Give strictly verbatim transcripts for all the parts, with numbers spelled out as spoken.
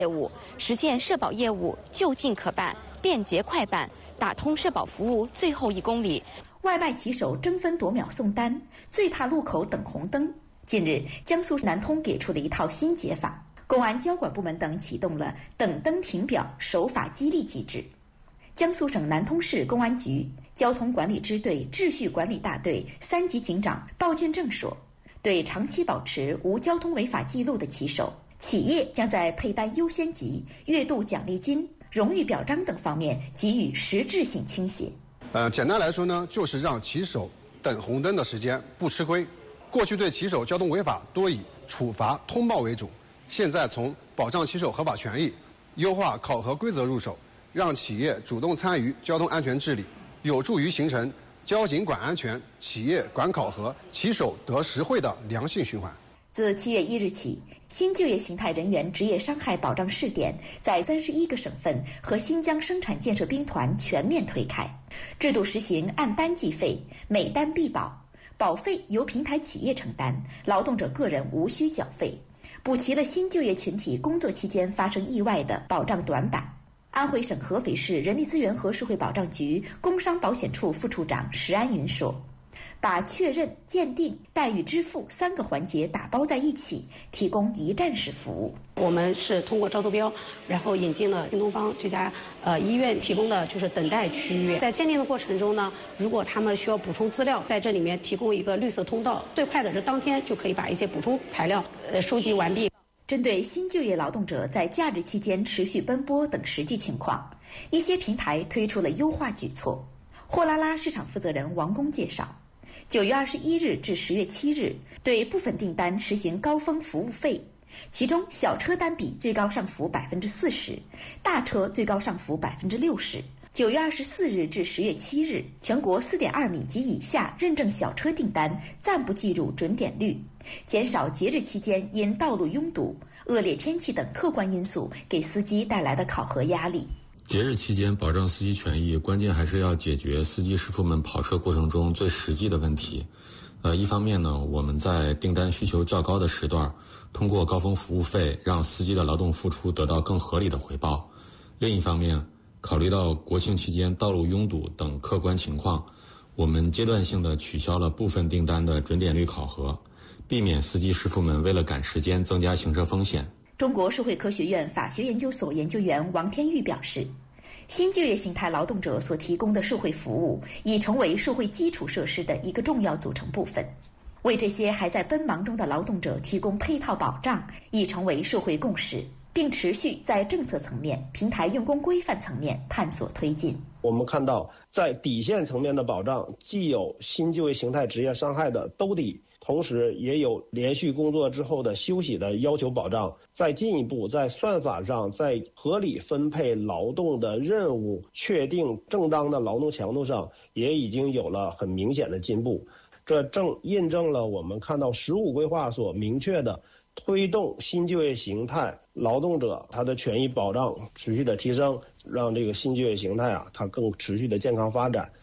业务，实现社保业务就近可办、便捷快办，打通社保服务最后一公里。 外卖骑手争分夺秒送单，最怕路口等红灯。近日，江苏南通给出了一套新解法，公安、交管部门等启动了等灯停表守法激励机制。江苏省南通市公安局交通管理支队秩序管理大队三级警长鲍俊正说，对长期保持无交通违法记录的骑手，企业将在配单优先级、月度奖励金、荣誉表彰等方面给予实质性倾斜。 呃，简单来说呢，就是让骑手等红灯的时间不吃亏。过去对骑手交通违法多以处罚通报为主，现在从保障骑手合法权益、优化考核规则入手，让企业主动参与交通安全治理，有助于形成交警管安全、企业管考核、骑手得实惠的良性循环。 自七月一日起，新就业形态人员职业伤害保障试点在三十一个省份和新疆生产建设兵团全面推开，制度实行按单计费，每单必保，保费由平台企业承担，劳动者个人无需缴费，补齐了新就业群体工作期间发生意外的保障短板。安徽省合肥市人力资源和社会保障局工伤保险处副处长石安云说，把确认、鉴定、待遇支付三个环节打包在一起，提供一站式服务。 我们是通过招投标，然后引进了新东方这家呃医院提供的就是等待区域。在鉴定的过程中呢，如果他们需要补充资料，在这里面提供一个绿色通道，最快的是当天就可以把一些补充材料呃收集完毕。 针对新就业劳动者在假日期间持续奔波等实际情况，一些平台推出了优化举措。货拉拉市场负责人王工介绍，九月二十一日至十月七日，对部分订单实行高峰服务费，其中小车单笔最高上浮百分之四十，大车最高上浮百分之六十。九月二十四日至十月七日，全国四点二米及以下认证小车订单暂不计入准点率，减少节日期间因道路拥堵、恶劣天气等客观因素给司机带来的考核压力。 节日期间保障司机权益，关键还是要解决司机师傅们跑车过程中最实际的问题。呃，一方面呢，我们在订单需求较高的时段，通过高峰服务费让司机的劳动付出得到更合理的回报；另一方面，考虑到国庆期间道路拥堵等客观情况，我们阶段性的取消了部分订单的准点率考核，避免司机师傅们为了赶时间增加行车风险。 中国社会科学院法学研究所研究员王天玉表示，新就业形态劳动者所提供的社会服务已成为社会基础设施的一个重要组成部分，为这些还在奔忙中的劳动者提供配套保障已成为社会共识，并持续在政策层面、平台用工规范层面探索推进。 我们看到，在底线层面的保障，既有新就业形态职业伤害的兜底，同时也有连续工作之后的休息的要求保障。再进一步，在算法上，在合理分配劳动的任务、确定正当的劳动强度上，也已经有了很明显的进步。这正印证了我们看到十五规划所明确的推动新就业形态劳动者他的权益保障持续的提升，让这个新就业形态啊，它更持续的健康发展。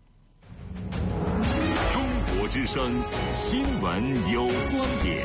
中国之声新闻有观点。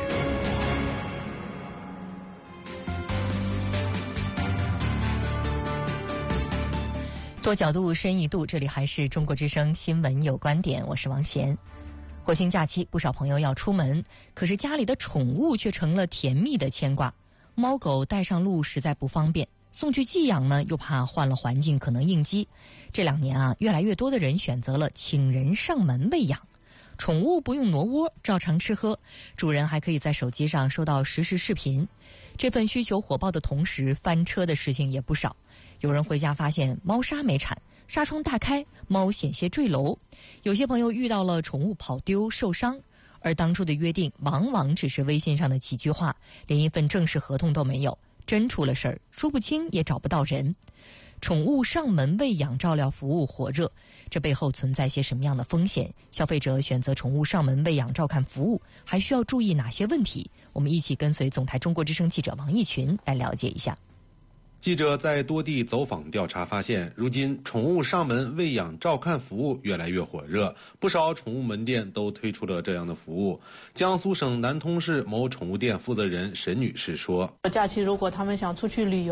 多角度深一度，这里还是中国之声新闻有观点，我是王贤。国庆假期，不少朋友要出门，可是家里的宠物却成了甜蜜的牵挂。猫狗带上路实在不方便，送去寄养呢，又怕换了环境可能应激。这两年啊，越来越多的人选择了请人上门喂养，宠物不用挪窝，照常吃喝，主人还可以在手机上收到实时视频。这份需求火爆的同时，翻车的事情也不少。有人回家发现猫砂没铲，纱窗大开，猫险些坠楼。有些朋友遇到了宠物跑丢受伤，而当初的约定往往只是微信上的几句话，连一份正式合同都没有，真出了事儿说不清也找不到人。宠物上门喂养照料服务火热，这背后存在些什么样的风险？消费者选择宠物上门喂养照看服务还需要注意哪些问题？我们一起跟随总台中国之声记者王义群来了解一下。 记者在多地走访调查发现，如今宠物上门喂养照看服务越来越火热，不少宠物门店都推出了这样的服务。江苏省南通市某宠物店负责人沈女士说： 假期如果他们想出去旅游